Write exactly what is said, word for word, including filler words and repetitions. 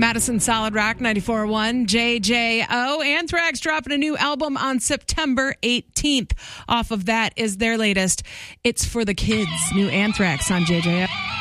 Madison Solid Rock ninety-four point one, J J O. Anthrax dropping a new album on September eighteenth. Off of that is their latest, It's for the Kids. New Anthrax on J J O.